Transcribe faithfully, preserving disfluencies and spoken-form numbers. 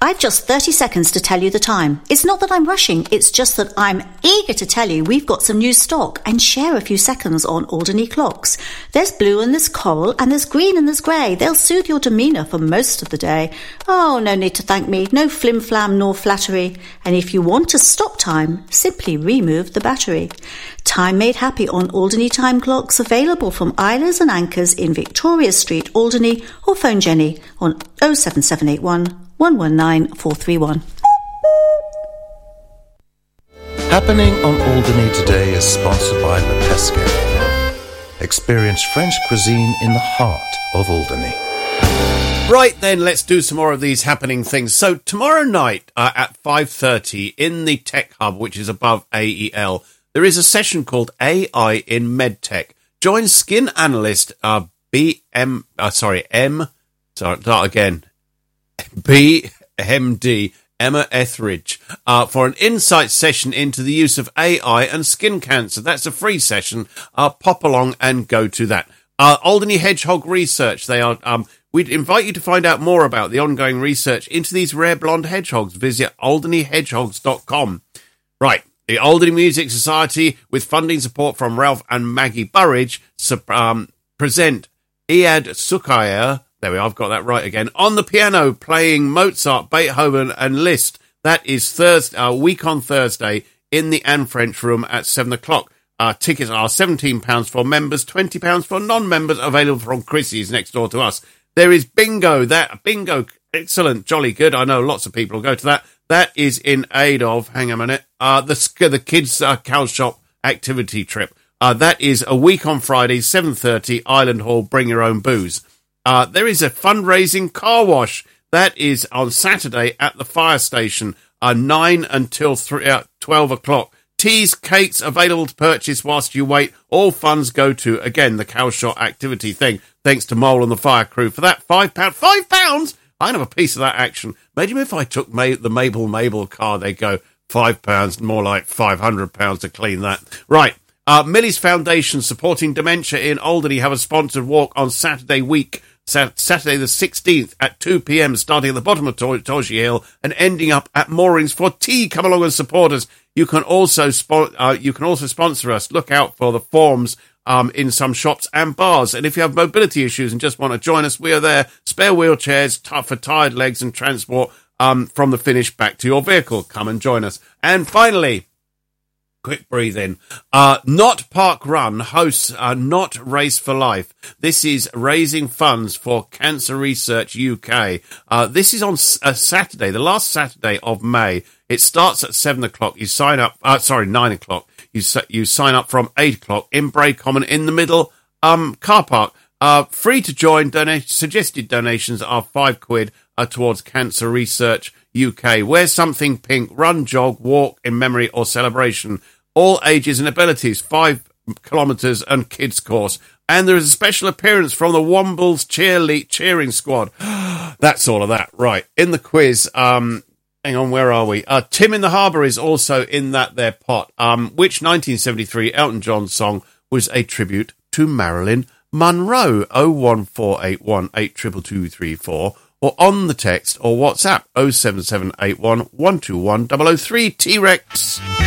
I've just thirty seconds to tell you the time. It's not that I'm rushing, it's just that I'm eager to tell you we've got some new stock and share a few seconds on Alderney clocks. There's blue and there's coral and there's green and there's grey. They'll soothe your demeanour for most of the day. Oh, no need to thank me, no flim-flam nor flattery. And if you want to stop time, simply remove the battery. Time made happy on Alderney time clocks, available from Eilers and Anchors in Victoria Street, Alderney, or phone Jenny on oh seven seven eight one, one one nine, four three one. Happening on Alderney today is sponsored by Le Pesquet. Experience French cuisine in the heart of Alderney. Right then, let's do some more of these happening things. So tomorrow night uh, at five thirty in the Tech Hub, which is above A E L, there is a session called A I in MedTech. Join skin analyst uh, B M, uh, sorry, M, sorry, start again, B M D, Emma Etheridge, uh, for an insight session into the use of A I and skin cancer. That's a free session. Uh, pop along and go to that. Uh, Alderney Hedgehog Research, they are... Um, We'd invite you to find out more about the ongoing research into these rare blonde hedgehogs. Visit alderney hedgehogs dot com. Right, the Alderney Music Society, with funding support from Ralph and Maggie Burridge, um, present Iyad Sukayer, there we are, I've got that right again, on the piano, playing Mozart, Beethoven and Liszt. That is Thursday, uh, week on Thursday in the Anne French Room at seven o'clock. Uh, tickets are seventeen pounds for members, twenty pounds for non-members, available from Chrissy's next door to us. There is bingo, that bingo, excellent, jolly good. I know lots of people will go to that. That is in aid of, hang on a minute, uh, the, the kids' uh, cow shop activity trip. Uh, that is a week on Friday, seven thirty, Island Hall, bring your own booze. Uh, there is a fundraising car wash. That is on Saturday at the fire station, uh, nine until three, uh, twelve o'clock. Teas, cakes available to purchase whilst you wait. All funds go to, again, the cow shop activity thing. Thanks to Mole and the fire crew for that. Five pounds. Five pounds? I'd have a piece of that action. Imagine if I took May- the Mabel Mabel car, they'd go five pounds, more like five hundred pounds to clean that. Right. Uh, Millie's Foundation, supporting dementia in Alderney, have a sponsored walk on Saturday week, Sat- Saturday the sixteenth at two p.m, starting at the bottom of Tor- Torshey Hill and ending up at Moorings for tea. Come along and support us. You can also spo- uh, you can also sponsor us. Look out for the forms um, in some shops and bars. And if you have mobility issues and just want to join us, we are there. Spare wheelchairs t- for tired legs and transport um, from the finish back to your vehicle. Come and join us. And finally, quick breathe in. Uh, Not Park Run hosts uh, Not Race for Life. This is raising funds for Cancer Research U K. Uh, this is on a Saturday, the last Saturday of May. It starts at seven o'clock. You sign up, uh, sorry, nine o'clock. You you sign up from eight o'clock in Bray Common in the middle um, car park. Uh, free to join. Donate, suggested donations are five quid uh, towards Cancer Research U K. Wear something pink. Run, jog, walk in memory or celebration. All ages and abilities. Five kilometres and kids course. And there is a special appearance from the Wombles cheerle- cheering squad. That's all of that. Right. In the quiz, um, hang on, where are we? Uh, Tim in the Harbour is also in that there pot. Um, which nineteen seventy-three Elton John song was a tribute to Marilyn Monroe? oh one four eight one eight two two two three four or on the text or WhatsApp oh seven seven eight one one two one zero zero three T-Rex.